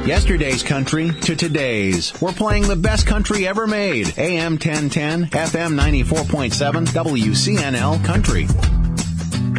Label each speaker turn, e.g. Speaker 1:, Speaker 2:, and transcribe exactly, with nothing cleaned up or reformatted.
Speaker 1: Yesterday's country to today's. We're playing the best country ever made. A M ten ten, F M ninety-four point seven, W C N L Country.